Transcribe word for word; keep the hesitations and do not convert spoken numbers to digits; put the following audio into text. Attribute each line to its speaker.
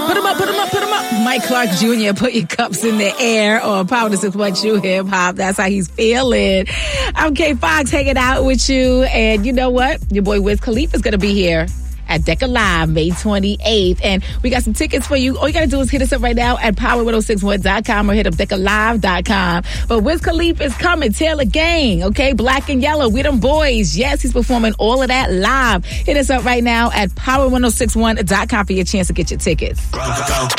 Speaker 1: Put them up, put them up, put them up. Mike Clark Junior, put your cups in the air on Power six one True Hip Hop. That's how he's feeling. I'm K Fox hanging out with you. And you know what? Your boy Wiz Khalifa is going to be here at Decca Live, May twenty-eighth. And we got some tickets for you. All you got to do is hit us up right now at power ten sixty-one dot com or hit up decca live dot com. But Wiz Khalifa is coming. Taylor Gang, okay? Black and Yellow, we them boys. Yes, he's performing all of that live. Hit us up right now at power ten sixty-one dot com for your chance to get your tickets. Go, go, go.